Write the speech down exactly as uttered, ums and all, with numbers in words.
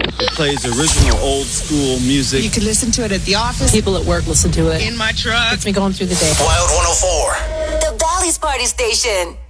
It plays original old school music. You can listen to it at the office. People at work listen to it. In my truck. It's me going through the day. Wild one oh four. The Bally's Party Station.